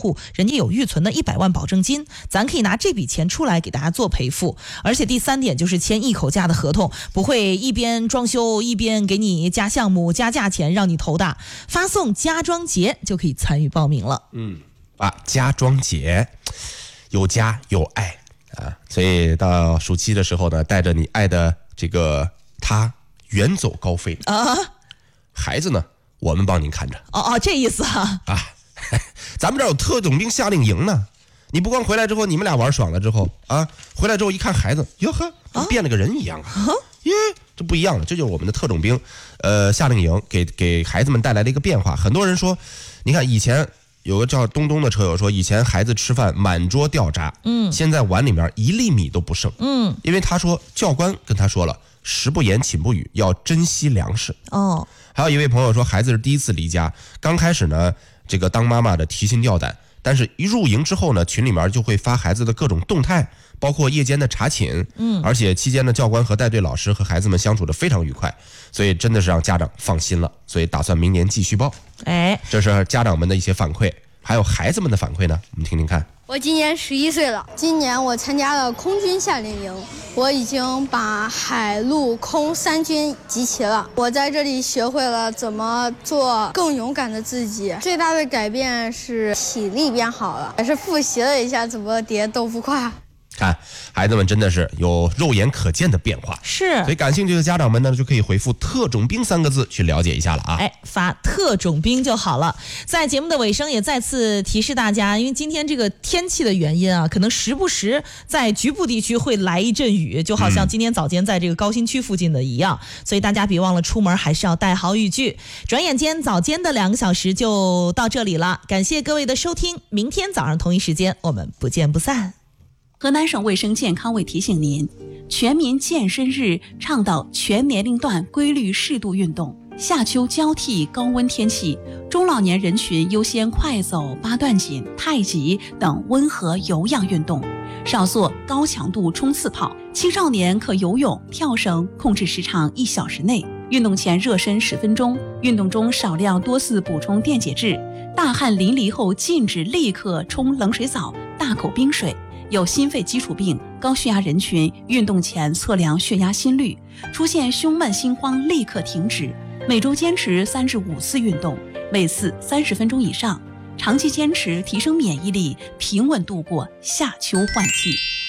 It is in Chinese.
户人家有预存的100万保证金，咱可以拿这笔钱出来给大家做赔付。而且第3点就是签一口价的合同，不会一边装修一边给你加项目加价钱让你头大。发送家装节就可以参与报名了。 家装节有家有爱啊，所以到暑期的时候呢，带着你爱的这个他远走高飞啊，孩子呢我们帮您看着。 这意思啊。 咱们这儿有特种兵夏令营呢，你不光回来之后你们俩玩爽了之后啊，回来之后一看孩子，哟呵，变了个人一样啊，耶，这不一样了，这就是我们的特种兵夏令营给孩子们带来了一个变化。很多人说，你看以前有个叫东东的车友说，以前孩子吃饭满桌掉渣，现在碗里面1粒米都不剩，因为他说教官跟他说了，食不言寝不语，要珍惜粮食。还有一位朋友说，孩子是第1次离家，刚开始呢这个当妈妈的提心吊胆，但是一入营之后呢，群里面就会发孩子的各种动态，包括夜间的查寝，而且期间的教官和带队老师和孩子们相处得非常愉快，所以真的是让家长放心了，所以打算明年继续报。这是家长们的一些反馈，还有孩子们的反馈呢，我们听听看。 我今年11岁了，今年我参加了空军夏令营，我已经把海陆空3军集齐了。我在这里学会了怎么做更勇敢的自己，最大的改变是体力变好了，也是复习了一下怎么叠豆腐块。 看孩子们真的是有肉眼可见的变化， 是， 所以感兴趣的家长们呢，就可以回复特种兵3个字去了解一下了啊。 发特种兵就好了。在节目的尾声也再次提示大家，因为今天这个天气的原因啊，可能时不时在局部地区会来一阵雨，就好像今天早间在这个高新区附近的一样，所以大家别忘了出门还是要带好雨具。转眼间早间的2个小时就到这里了，感谢各位的收听，明天早上同一时间我们不见不散。 河南省卫生健康委提醒您，全民健身日倡导全年龄段规律适度运动。夏秋交替高温天气，中老年人群优先快走、八段锦、太极等温和有氧运动，少做高强度冲刺跑。青少年可游泳、跳绳，控制时长1小时内。运动前热身10分钟，运动中少量多次补充电解质。大汗淋漓后禁止立刻冲冷水澡、大口冰水。有心肺基础病、高血压人群运动前测量血压心率，出现胸闷心慌立刻停止。每周坚持3至5次运动，每次30分钟以上，长期坚持提升免疫力，平稳度过夏秋换季。